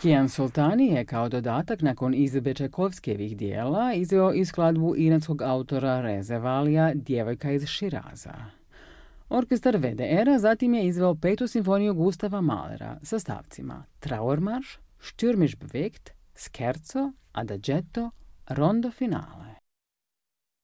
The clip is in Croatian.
Kijan Soltani je kao dodatak nakon izvedbe Čajkovskijevih dijela izveo i skladbu iranskog autora Reze Valija Djevojka iz Širaza. Orkestar VDR-a zatim je izveo petu simfoniju Gustava Mahlera sa stavcima Trauermarsch, Stürmisch bewegt, Scherzo, Adagetto, Rondo finale.